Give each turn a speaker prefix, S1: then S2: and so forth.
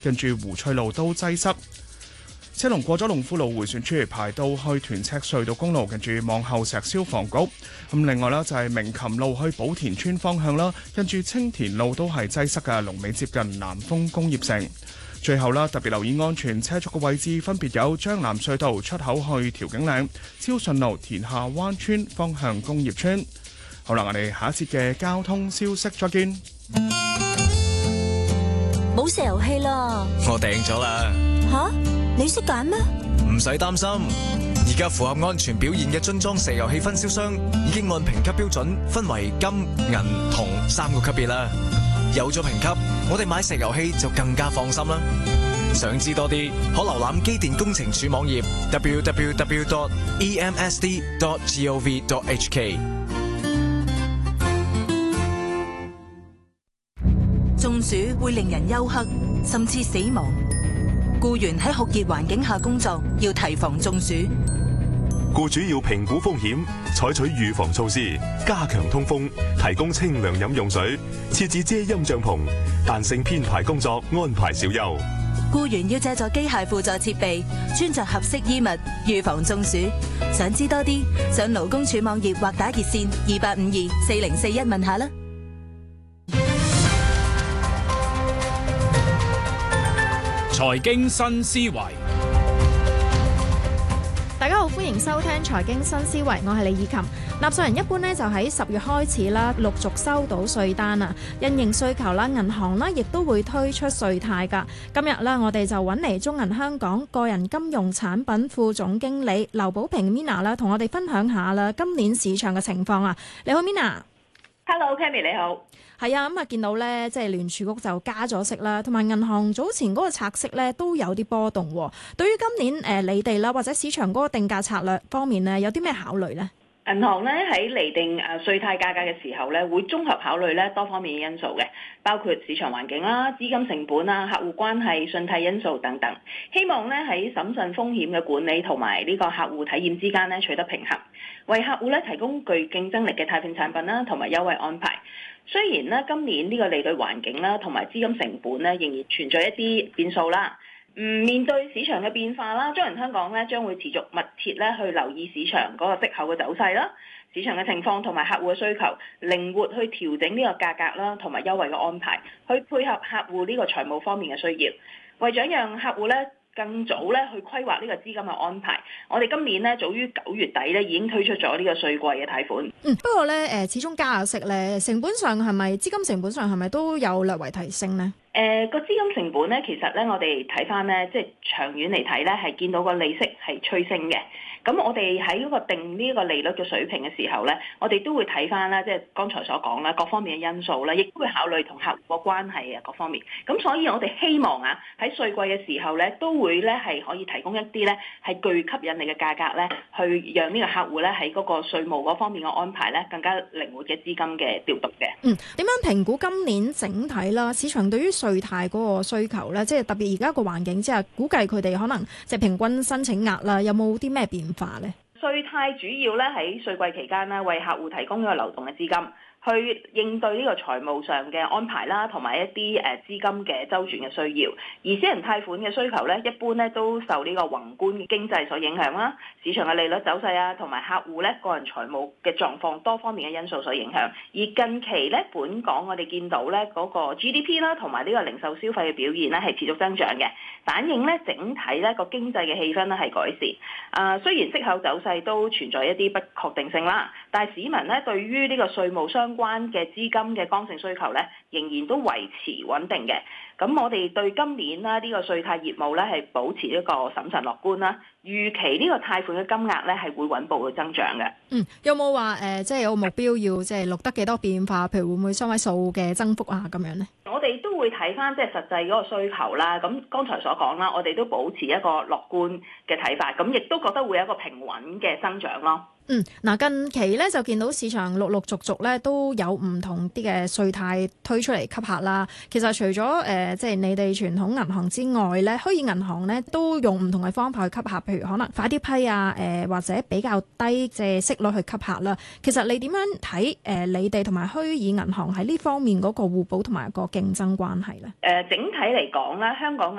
S1: 近住湖翠路都擠塞。車龍過咗龍富路迴旋處，排到去屯赤隧道公路，近住望后石消防局。另外就係鳴琴路去寶田村方向啦，近住青田路都係擠塞嘅，龍尾接近南豐工業城。最後特別留意安全車速嘅位置分別有將藍隧道出口去調景嶺、超順路田下灣村方向工業村。好啦，我哋下一節嘅交通消息再見。
S2: 冇石油氣啦，
S3: 我訂咗啦。
S2: 吓？你識揀咩？
S3: 唔使擔心，而家符合安全表現嘅樽裝石油氣分銷商已經按評級標準分為金、銀、銅3個級別啦。有咗評級，我哋買石油氣就更加放心啦。想知多啲，可瀏覽機電工程署網頁 www.emsd.gov.hk。
S4: 中暑會令人休克，甚至死亡。僱員喺酷熱環境下工作，要提防中暑。
S5: 僱主要評估風險，採取預防措施，加強通風，提供清涼飲用水，設置遮陰帳篷，彈性編排工作，安排小休。
S4: 僱員要借助機械輔助設備，穿着合適衣物，預防中暑。想知多啲，上勞工處網頁或打熱線28524041問下啦。
S6: 財經新思維，
S7: 大家好，歡迎收聽財經新思維，我係李以琴。納稅人一般就喺10月開始啦，陸續收到稅單啊，因應需求啦，銀行啦亦都會推出稅貸噶。今日我哋就揾嚟中銀香港個人金融產品副總經理劉寶平 Mina 啦，同我哋分享下啦今年市場嘅情況啊。你好
S8: Mina。Hello，Cammy 你好。
S7: 係啊，見到咧，即係聯儲局就加咗息啦，同埋銀行早前嗰個拆息咧都有啲波動。對於今年你哋啦或者市場嗰個定價策略方面咧，有啲咩考慮呢？
S8: 銀行咧喺釐定稅貸價格嘅時候咧，會綜合考慮咧多方面嘅因素嘅，包括市場環境啦、資金成本啦、客戶關係、信貸因素等等。希望咧喺審慎風險嘅管理同埋呢個客戶體驗之間咧取得平衡，為客戶咧提供具競爭力嘅貸款產品啦，同埋優惠安排。雖然咧今年呢個利率環境啦，同埋資金成本咧仍然存在一啲變數啦。面對市場嘅變化啦，中銀香港咧將會持續密切咧去留意市場嗰個息口嘅走勢啦，市場嘅情況同埋客戶嘅需求，靈活去調整呢個價格啦，同埋優惠嘅安排，去配合客戶呢個財務方面嘅需要，為咗讓客戶咧更早咧去規劃呢個資金嘅安排，我哋今年咧早於9月底咧已經推出咗呢個稅季嘅貸款。
S7: 不過咧始終加下息咧，成本上係咪資金成本上係咪都有略為提升呢？
S8: 個資金成本咧，其實咧我哋睇翻咧，即係長遠嚟睇咧，係見到個利息係趨升嘅。咁我哋喺嗰個定呢個利率嘅水平嘅時候咧，我哋都會睇翻啦，即係剛才所講啦，各方面嘅因素啦，亦都會考慮同客戶個關係啊各方面。咁所以我哋希望喺稅季嘅時候咧，都會咧係可以提供一啲咧係具吸引力嘅價格咧，去讓呢個客戶咧喺嗰個稅務嗰方面嘅安排咧，更加靈活嘅資金嘅調度嘅。
S7: 點樣評估今年整體啦？市場對於稅貸嗰個需求咧，即係特別而家個環境之下，估計佢哋可能即係平均申請額啦，有冇啲咩變化咧？
S8: 稅貸主要咧喺稅季期間咧，為客戶提供呢個流動嘅資金，去應對呢個財務上嘅安排啦，同埋一啲資金嘅周轉嘅需要。而私人貸款嘅需求咧，一般咧都受呢個宏觀經濟所影響啦，市場嘅利率走勢啊，同埋客戶咧個人財務嘅狀況多方面嘅因素所影響。而近期咧，本港我哋見到咧嗰個 GDP 啦，同埋呢個零售消費嘅表現咧係持續增長嘅，反映咧整體咧個經濟嘅氣氛咧係改善。雖然息口走勢都存在一啲不確定性啦，但係市民咧對於呢個稅務相關嘅資金嘅剛性需求咧，仍然都維持穩定嘅。咁我哋對今年啦呢個稅貸業務咧係保持一個審慎樂觀啦，預期呢個貸款嘅金額咧係會穩步去增長嘅。
S7: 有冇話即係有個目標要即係錄得幾多變化？譬如會唔會雙位數嘅增幅啊咁樣呢？
S8: 我哋都會睇翻即係實際嗰個需求啦。咁剛才所講啦，我哋都保持一個樂觀嘅睇法，咁亦都覺得會有一個平穩嘅增長咯。
S7: 近期咧就見到市場陸陸續續咧都有唔同啲嘅稅貸推推出嚟吸客啦。其實除咗即係你哋傳統銀行之外咧，虛擬銀行咧都用唔同嘅方法去吸客，譬如可能快啲批啊，或者比較低嘅息率去吸客啦。其實你點樣睇你哋同埋虛擬銀行喺呢方面嗰個互補同埋個競爭關係咧？
S8: 整體嚟講咧，香港